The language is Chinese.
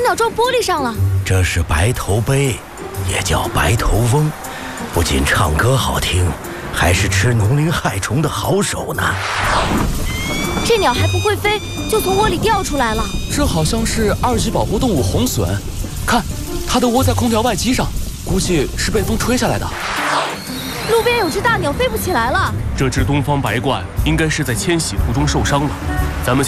鸟撞玻璃上了。 这是白头鹎，也叫白头翁，不仅唱歌好听，还是吃农林害虫的好手呢。 这鸟还不会飞，就从窝里掉出来了。 这好像是2级保护动物红隼，看，它都窝在空调外机上，估计是被风吹下来的。 路边有只大鸟飞不起来了。 这只东方白鹳应该是在迁徙途中受伤了，咱们